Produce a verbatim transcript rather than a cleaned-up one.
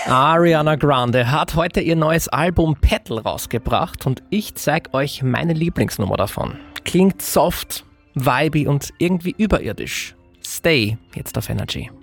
Ariana Grande hat heute ihr neues Album Petal rausgebracht und ich zeig euch meine Lieblingsnummer davon. Klingt soft, vibey und irgendwie überirdisch. Stay, jetzt auf Energy.